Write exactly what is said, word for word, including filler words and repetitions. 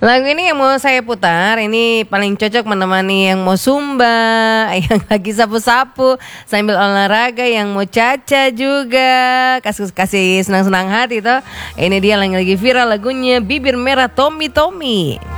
Lagu ini yang mau saya putar ini paling cocok menemani yang mau zumba, yang lagi sapu-sapu sambil olahraga, yang mau caca juga, kasih kasih senang-senang hati toh. Ini dia yang lagi viral lagunya Bibir Merah Tommy Tommy.